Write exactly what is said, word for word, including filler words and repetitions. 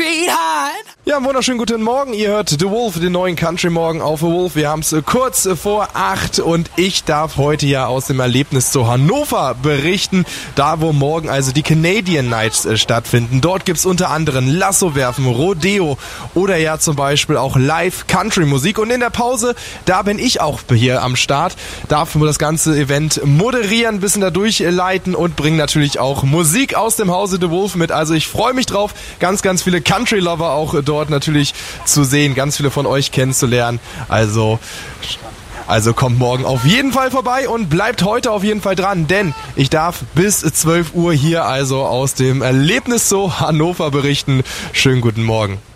Sweetheart. Ja, einen wunderschönen guten Morgen. Ihr hört The Wolf, den neuen Country Morgen auf The Wolf. Wir haben es kurz vor acht und ich darf heute ja aus dem Erlebnis zu Hannover berichten. Da, wo morgen also die Canadian Nights äh, stattfinden. Dort gibt's unter anderem Lasso werfen, Rodeo oder ja zum Beispiel auch Live-Country-Musik. Und in der Pause, da bin ich auch hier am Start. Darf das ganze Event moderieren, ein bisschen da durchleiten und bringe natürlich auch Musik aus dem Hause The Wolf mit. Also ich freue mich drauf, ganz, ganz viele Country-Lover auch dort natürlich zu sehen, ganz viele von euch kennenzulernen. Also, also kommt morgen auf jeden Fall vorbei und bleibt heute auf jeden Fall dran, denn ich darf bis zwölf Uhr hier also aus dem Erlebnis zu Hannover berichten. Schönen guten Morgen.